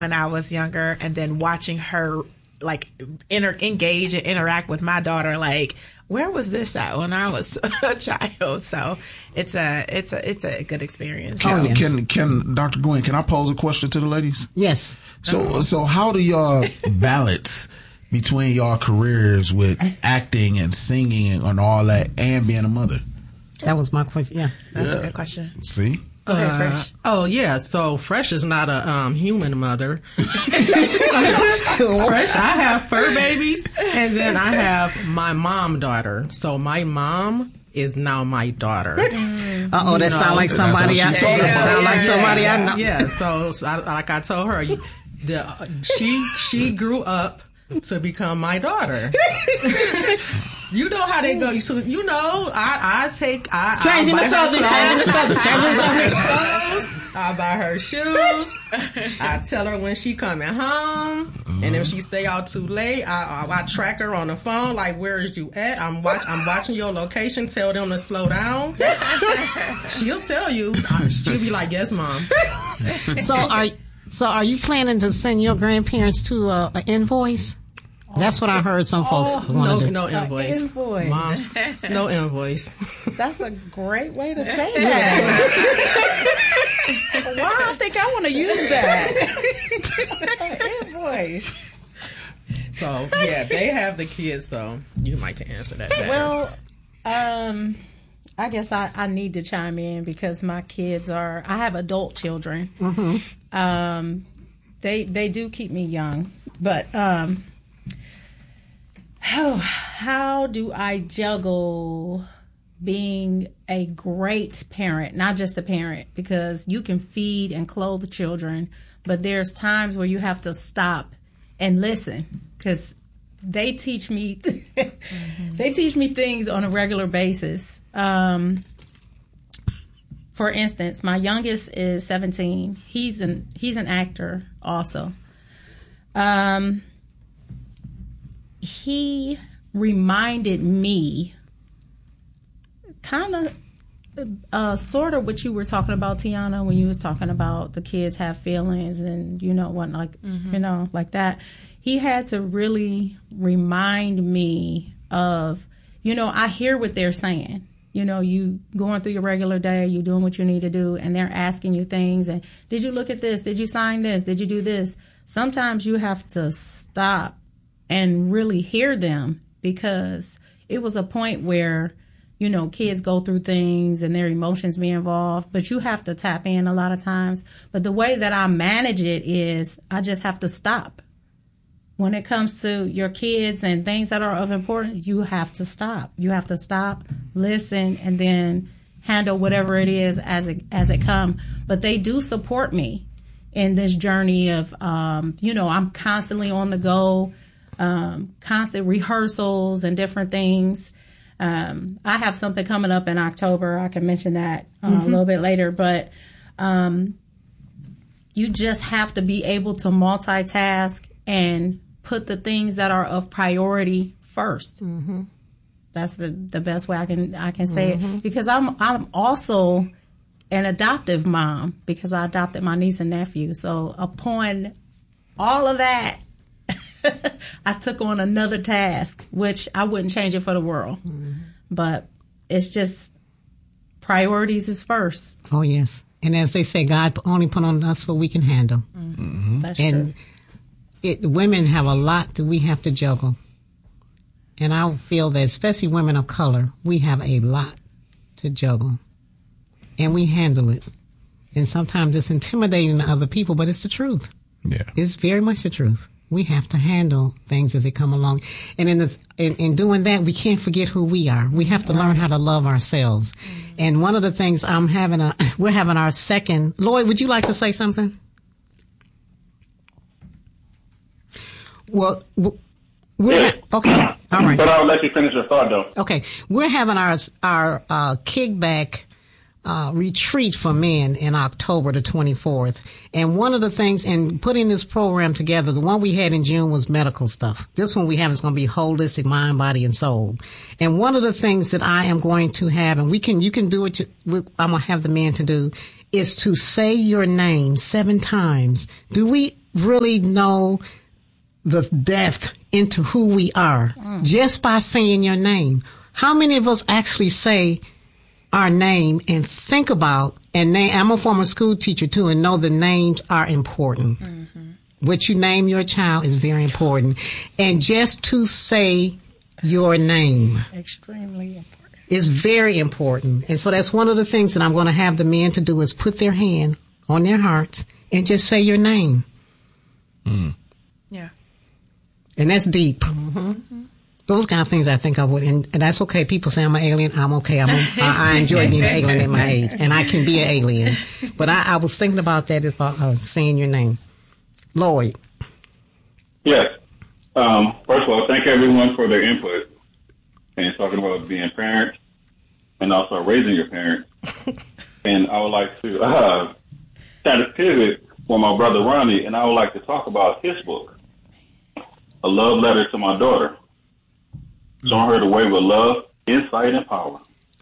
when I was younger, and then watching her like engage and interact with my daughter, like, where was this at when I was a child? So it's a good experience. Can Dr. Gwen, can I pose a question to the ladies? Yes. So how do y'all balance between y'all careers with acting and singing and all that and being a mother? That was my question. Yeah. That's a good question. See? Fresh. Oh yeah, so Fresh is not a human mother. Fresh, I have fur babies, and then I have my mom daughter. So my mom is now my daughter. That sound like somebody I sound like somebody I know. Yeah, so like I told her, she grew up to become my daughter. You know how they go. So you know, changing the subject. I buy her shoes. I tell her when she coming home, and if she stay out too late, I track her on the phone. Like, where is you at? I'm watching your location. Tell them to slow down. She'll tell you. She'll be like, yes, mom. So are you planning to send your grandparents to an invoice? That's what I heard some folks want to do. No invoice. Mom, no invoice. That's a great way to say that. Wow, I think I want to use that. Invoice. So, yeah, they have the kids, so you might answer that better. Well, I guess I need to chime in because my kids I have adult children. Mm-hmm. They do keep me young, but how do I juggle being a great parent, not just a parent, because you can feed and clothe children, but there's times where you have to stop and listen because they teach me they teach me things on a regular basis. For instance, my youngest is 17. He's an actor also. He reminded me kind of sort of what you were talking about, Tiana, when you was talking about the kids have feelings and like that. He had to really remind me of, I hear what they're saying. You going through your regular day, you doing what you need to do, and they're asking you things. And did you look at this? Did you sign this? Did you do this? Sometimes you have to stop and really hear them, because it was a point where, kids go through things and their emotions be involved, but you have to tap in a lot of times. But the way that I manage it is I just have to stop. When it comes to your kids and things that are of importance, you have to stop. You have to stop, listen, and then handle whatever it is as it comes. But they do support me in this journey of, I'm constantly on the go. Constant rehearsals and different things. I have something coming up in October. I can mention that a little bit later. But you just have to be able to multitask and put the things that are of priority first. Mm-hmm. That's the best way I can say it. Because I'm also an adoptive mom because I adopted my niece and nephew. So upon all of that, I took on another task, which I wouldn't change it for the world. Mm-hmm. But it's just priorities is first. Oh, yes. And as they say, God only put on us what we can handle. Mm-hmm. That's true. Women have a lot that we have to juggle. And I feel that especially women of color, we have a lot to juggle. And we handle it. And sometimes it's intimidating to other people, but it's the truth. Yeah. It's very much the truth. We have to handle things as they come along. And in doing that, we can't forget who we are. We have to learn how to love ourselves. And one of the things we're having our second. Lloyd, would you like to say something? Well, okay. All right. But I'll let you finish your thought, though. Okay. We're having our kickback retreat for men in October the 24th. And one of the things in putting this program together, the one we had in June was medical stuff. This one we have is going to be holistic, mind, body, and soul. And one of the things that I am going to have, and you can do it, I'm going to have the men to do, is to say your name 7 times. Do we really know the depth into who we are just by saying your name. How many of us actually say our name and think about and name? I'm a former school teacher too, and know the names are important. What you name your child is very important, and just to say your name Extremely important. is very important. And so that's one of the things that I'm going to have the men to do is put their hand on their hearts and just say your name. Yeah. And that's deep. Those kind of things I think I would, and that's okay. People say I'm an alien. I'm okay. I enjoy being an alien at my age, and I can be an alien. But I was thinking about that, about saying your name. Lloyd. Yes. First of all, thank everyone for their input and talking about being parents and also raising your parents. And I would like to kind of pivot for my brother Ronnie, and I would like to talk about his book, A Love Letter to My Daughter, showing her the way with love, insight, and power.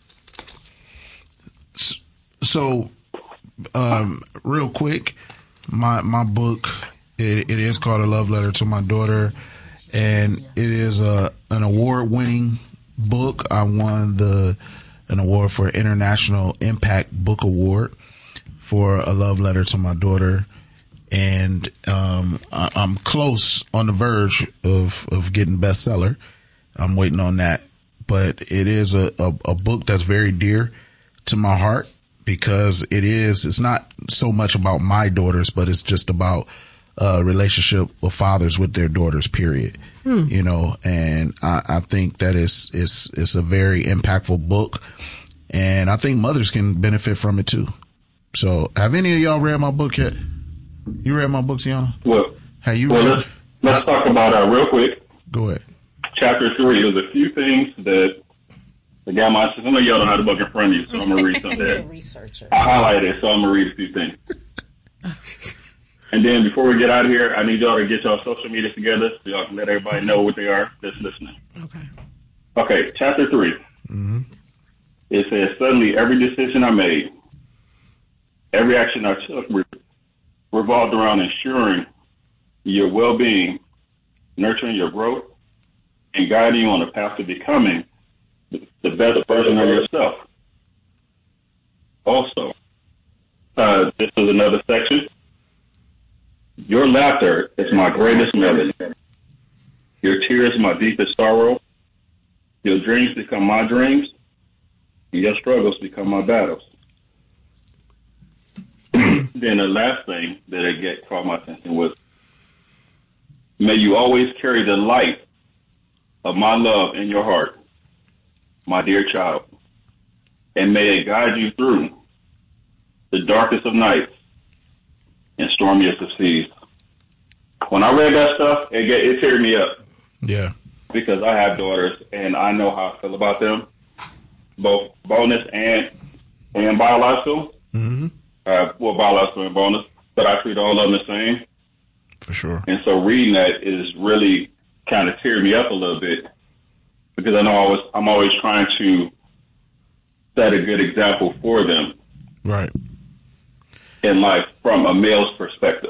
So, real quick, my book, it is called A Love Letter to My Daughter, and it is an award-winning book. I won an award for International Impact Book Award for A Love Letter to My Daughter, and I'm close, on the verge of getting bestseller. I'm waiting on that, but it is a book that's very dear to my heart, because it's not so much about my daughters, but it's just about relationship of fathers with their daughters, period. You know, and I think that it's a very impactful book, and I think mothers can benefit from it too. So, have any of y'all read my book yet? You read my book, Tiana? Well, Have you read? let's talk about real quick. Go ahead. Chapter 3. There's a few things that the guy might. Some of y'all don't have the book in front of you, so I'm gonna read some of that. Researcher. I highlighted it, so I'm gonna read a few things. And then before we get out of here, I need y'all to get y'all social media together so y'all can let everybody know what they are that's listening. Okay, chapter 3. It says, suddenly every decision I made, every action I took revolved around ensuring your well-being, nurturing your growth, and guiding you on the path to becoming the best version of yourself. Also, this is another section. Your laughter is my greatest medicine. Your tears my deepest sorrow. Your dreams become my dreams. And your struggles become my battles. Then the last thing that caught my attention was, may you always carry the light of my love in your heart, my dear child, and may it guide you through the darkest of nights and stormiest of seas. When I read that stuff, it teared me up. Yeah. Because I have daughters, and I know how I feel about them, both bonus and biological. Well, biological and bonus, but I treat all of them the same. For sure. And so reading that is really kind of teared me up a little bit, because I know I'm always trying to set a good example for them. Right. In life from a male's perspective.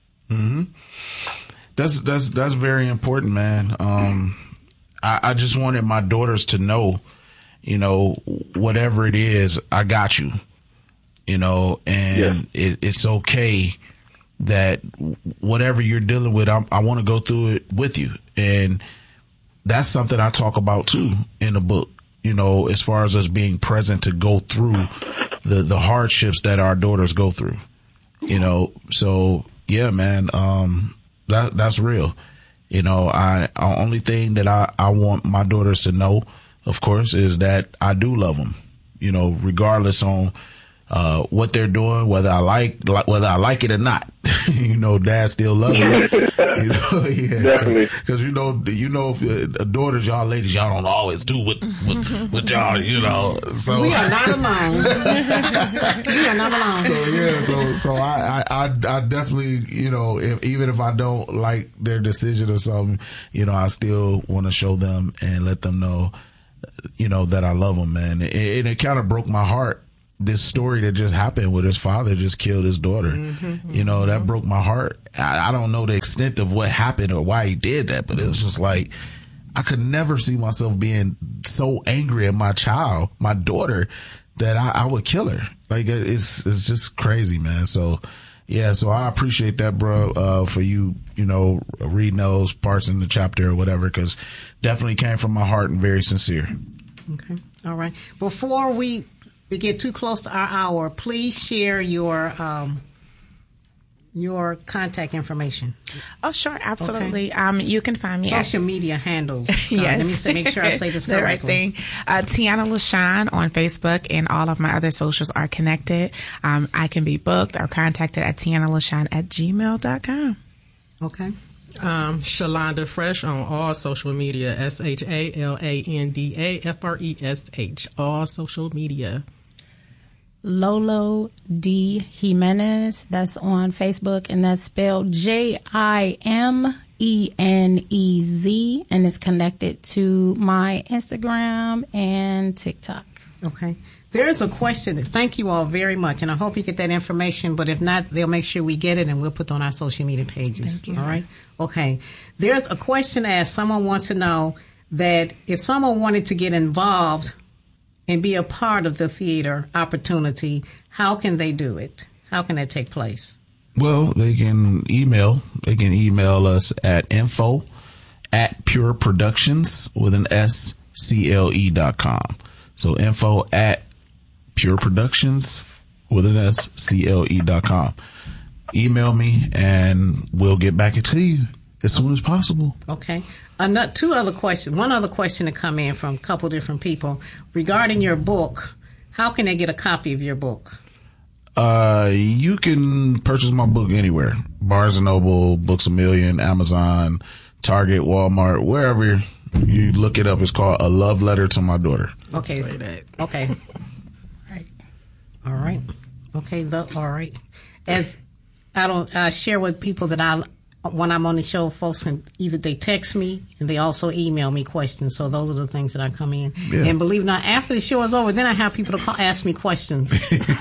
That's very important, man. I just wanted my daughters to know, you know, whatever it is, I got you, you know, and it's okay that whatever you're dealing with, I want to go through it with you. And that's something I talk about too in the book, you know, as far as us being present to go through the hardships that our daughters go through, you know. So yeah, man, that's real. You know, only thing that I want my daughters to know, of course, is that I do love them, you know, regardless on what they're doing, whether I like it or not. You know, Dad still loves you. You know, yeah, definitely. Because you know, daughters, y'all ladies, y'all don't always do what y'all, you know. So We are not alone. We are not alone. So yeah, so I definitely, you know, even if I don't like their decision or something, you know, I still want to show them and let them know, you know, that I love them, man. It kind of broke my heart this story that just happened with his father just killed his daughter. You know, that broke my heart. I don't know the extent of what happened or why he did that, but it was just like, I could never see myself being so angry at my child, my daughter, that I would kill her. Like, it's just crazy, man. So, yeah, so I appreciate that, bro, for you know, reading those parts in the chapter or whatever, because definitely came from my heart and very sincere. Okay. All right. Before we get too close to our hour, please share your contact information. Oh, sure. Absolutely. Okay. You can find me social media handles. Yes. Let me make sure I say this correctly. The right thing. Tiana LaShawn on Facebook, and all of my other socials are connected. I can be booked or contacted at tianalashawn@gmail.com. Okay. Shalonda Fresh on all social media. SHALANDAFRESH. All social media. Lolo D. Jimenez. That's on Facebook, and that's spelled JIMENEZ, and it's connected to my Instagram and TikTok. Okay. There is a question. Thank you all very much, and I hope you get that information, but if not, they'll make sure we get it, and we'll put it on our social media pages. Thank you. All right? Okay. There's a question asked. Someone wants to know that if someone wanted to get involved and be a part of the theater opportunity, how can they do it? How can that take place? Well, they can email us at info@pureproductions with an SCLE.com. So info@pureproductions with an SCLE.com. Email me and we'll get back to you as soon as possible. Okay. Two other questions. One other question to come in from a couple different people regarding your book. How can they get a copy of your book? You can purchase my book anywhere. Barnes & Noble, Books A Million, Amazon, Target, Walmart, wherever you look it up. It's called A Love Letter to My Daughter. Okay. Okay. Right. All right. Okay. All right. As I share with people that when I'm on the show, folks can either they text me and they also email me questions. So those are the things that I come in. Yeah. And believe it or not, after the show is over, then I have people to ask me questions.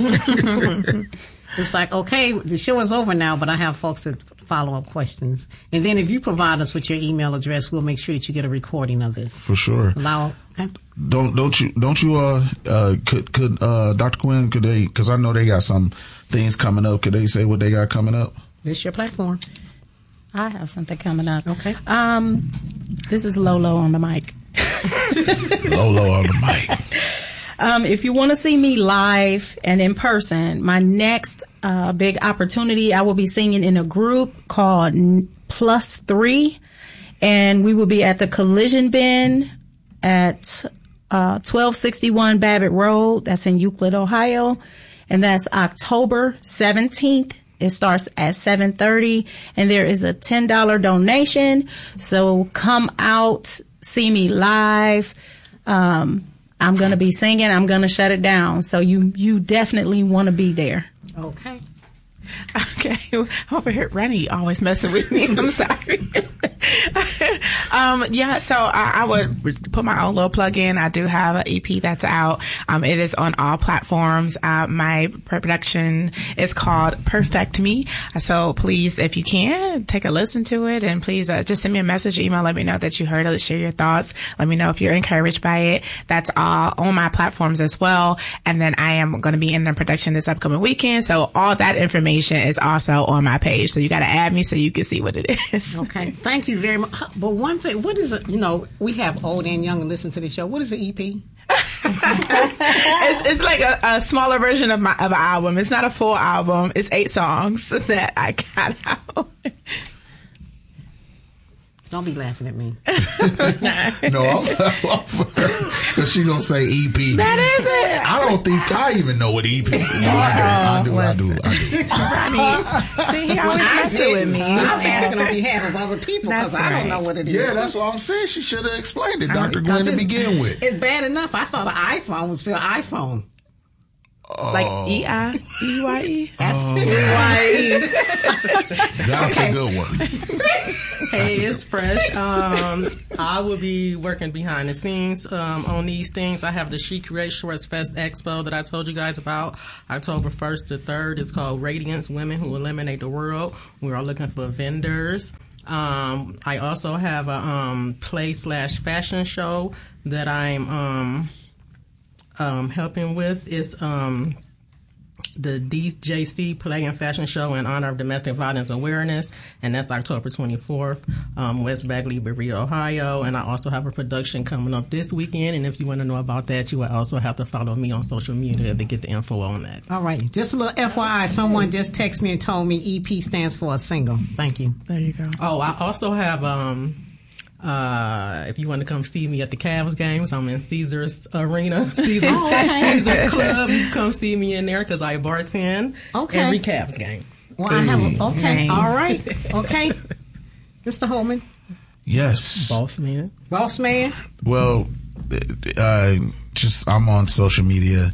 It's like, okay, the show is over now, but I have folks that follow up questions. And then if you provide us with your email address, we'll make sure that you get a recording of this. For sure. Okay. Don't you could Dr. Quinn, could they, because I know they got some things coming up, could they say what they got coming up? This is your platform. I have something coming up. Okay. This is Lolo on the mic. Lolo on the mic. If you want to see me live and in person, my next big opportunity, I will be singing in a group called +3, and we will be at the Collision Bin at 1261 Babbitt Road. That's in Euclid, Ohio, and that's October 17th. It starts at 7:30, and there is a $10 donation. So come out, see me live. I'm going to be singing. I'm going to shut it down. So you definitely want to be there. Okay. Okay. Over here, Rennie always messing with me. I'm sorry. So I would put my own little plug in. I do have an EP that's out. It is on all platforms. My production is called Perfect Me. So please, if you can, take a listen to it, and please just send me a message, email, let me know that you heard it, share your thoughts. Let me know if you're encouraged by it. That's all on my platforms as well. And then I am going to be in the production this upcoming weekend. So all that information is also on my page. So you got to add me so you can see what it is. Okay. Thank you very much. But one thing, what is it? You know, we have old and young and listen to the show. What is the EP? It's like a smaller version of an album. It's not a full album. It's 8 songs that I got out. Don't be laughing at me. No, I'm for her. Because she's going to say EP. That is it. I don't think I even know what EP is. No, I do. See, he always messing with me. I'm asking on behalf of other people because I don't know what it is. Yeah, that's what I'm saying. She should have explained it, Dr. Glenn, to begin with. It's bad enough. I thought an iPhone was for iPhone. Like EIEYE? That's a good one. Hey, it's Fresh. I will be working behind the scenes on these things. I have the She Creates Shorts Fest Expo that I told you guys about, October 1st to 3rd. It's called Radiance Women Who Eliminate the World. We are looking for vendors. I also have a play/fashion show that I'm helping with. It's the DJC Play and Fashion Show in honor of Domestic Violence Awareness, and that's October 24th, West Bagley, Berea, Ohio. And I also have a production coming up this weekend, and if you want to know about that, you will also have to follow me on social media to get the info on that. All right. Just a little FYI, someone just texted me and told me EP stands for a single. Thank you. There you go. Oh, I also have... if you want to come see me at the Cavs games, I'm in Caesars Arena, Caesars Club. You can come see me in there because I bartend every Cavs game. Well, I have nice. All right. Okay. Mr. Holman. Yes. Boss man. Well, I'm on social media.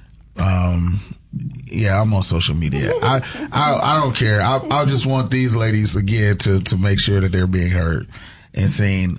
Yeah, I'm on social media. I don't care. I just want these ladies again to make sure that they're being heard. And saying,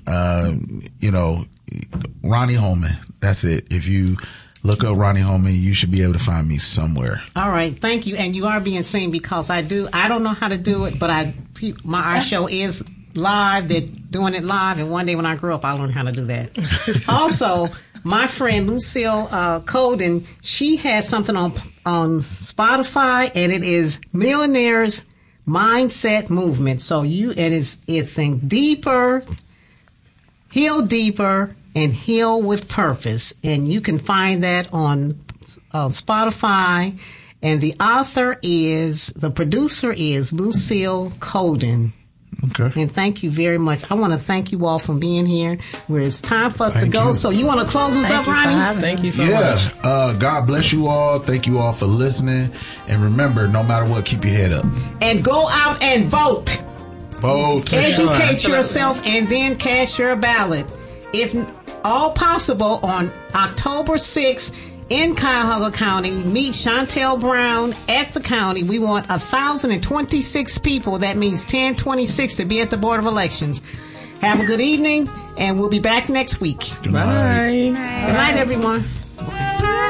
Ronnie Holman. That's it. If you look up Ronnie Holman, you should be able to find me somewhere. All right. Thank you. And you are being seen because I don't know how to do it, but our show is live. They're doing it live. And one day when I grow up, I'll learn how to do that. Also, my friend Lucille Colden, she has something on Spotify, and it is Millionaires Mindset Movement. So it's think deeper, heal deeper, and heal with purpose. And you can find that on Spotify. And the producer is Lucille Colden. Okay. And thank you very much. I want to thank you all for being here. It's time for us to go. So you want to close us up, Ronnie? Thank you so much. God bless you all. Thank you all for listening. And remember, no matter what, keep your head up. And go out and vote. Vote. Educate yourself and then cast your ballot. If all possible, on October 6th, in Cuyahoga County, meet Chantel Brown at the county. We want 1,026 people. That means 1026 to be at the Board of Elections. Have a good evening, and we'll be back next week. Good night. Good night, everyone.